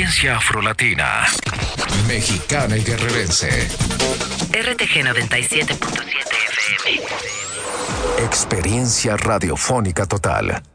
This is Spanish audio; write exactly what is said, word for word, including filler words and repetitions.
Experiencia afrolatina, mexicana y guerrerense. R T G noventa y siete punto siete F M. Experiencia radiofónica total.